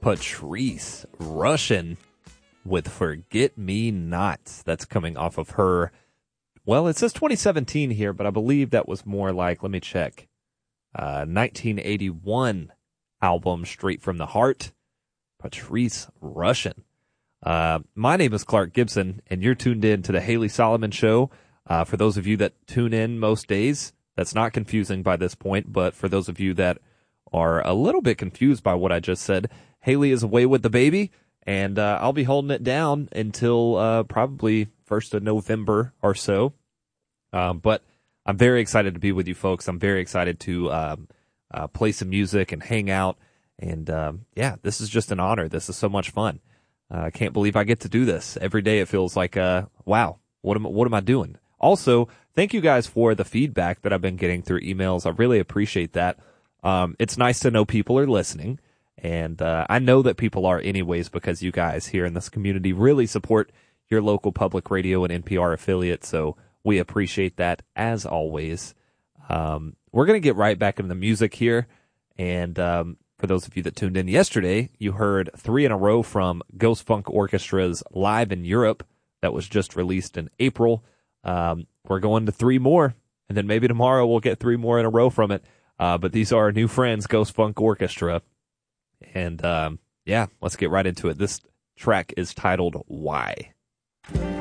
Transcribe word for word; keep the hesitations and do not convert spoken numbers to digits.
Patrice Rushen with Forget Me Not. That's coming off of her, well, it says twenty seventeen here, but I believe that was more like, let me check, uh, nineteen eighty-one album, Straight from the Heart. Patrice Rushen. Uh, my name is Clark Gibson, and you're tuned in to the Haley Solomon Show. Uh, for those of you that tune in most days, that's not confusing by this point, but for those of you that are a little bit confused by what I just said, Haley is away with the baby, and uh, I'll be holding it down until uh, probably first of November or so. Um, but I'm very excited to be with you folks. I'm very excited to um, uh, play some music and hang out. And um, yeah, this is just an honor. This is so much fun. Uh, I can't believe I get to do this every day. It feels like, uh, wow, what am what am I doing? Also, thank you guys for the feedback that I've been getting through emails. I really appreciate that. Um, it's nice to know people are listening, and uh, I know that people are anyways because you guys here in this community really support your local public radio and N P R affiliate, so we appreciate that as always. Um, we're going to get right back into the music here, and um, for those of you that tuned in yesterday, you heard three in a row from Ghost Funk Orchestra's Live in Europe that was just released in April. Um, we're going to three more, and then maybe tomorrow we'll get three more in a row from it. Uh, but these are our new friends, Ghost Funk Orchestra. And, um, yeah, let's get right into it. This track is titled Why.